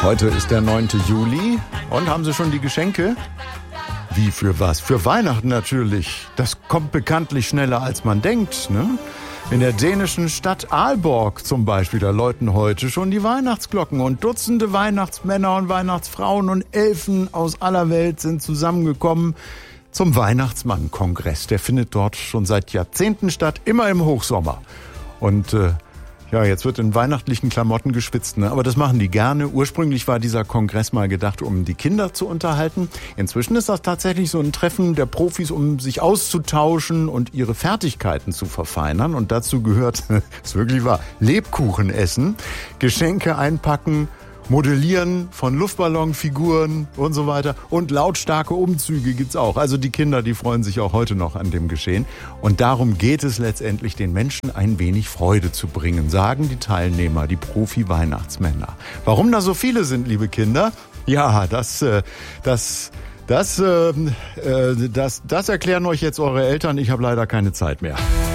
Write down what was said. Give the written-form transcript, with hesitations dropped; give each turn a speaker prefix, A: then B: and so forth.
A: Heute ist der 9. Juli. Und haben Sie schon die Geschenke? Wie, für was? Für Weihnachten natürlich. Das kommt bekanntlich schneller, als man denkt, ne? In der dänischen Stadt Aalborg zum Beispiel, da läuten heute schon die Weihnachtsglocken. Und Dutzende Weihnachtsmänner und Weihnachtsfrauen und Elfen aus aller Welt sind zusammengekommen zum Weihnachtsmann-Kongress. Der findet dort schon seit Jahrzehnten statt, immer im Hochsommer. Und jetzt wird in weihnachtlichen Klamotten geschwitzt, ne? Aber das machen die gerne. Ursprünglich war dieser Kongress mal gedacht, um die Kinder zu unterhalten. Inzwischen ist das tatsächlich so ein Treffen der Profis, um sich auszutauschen und ihre Fertigkeiten zu verfeinern. Und dazu gehört, ist wirklich wahr, Lebkuchen essen, Geschenke einpacken, Modellieren von Luftballonfiguren und so weiter. Und lautstarke Umzüge gibt's auch. Also die Kinder, die freuen sich auch heute noch an dem Geschehen. Und darum geht es letztendlich, den Menschen ein wenig Freude zu bringen, sagen die Teilnehmer, die Profi-Weihnachtsmänner. Warum da so viele sind, liebe Kinder? Ja, das erklären euch jetzt eure Eltern. Ich habe leider keine Zeit mehr.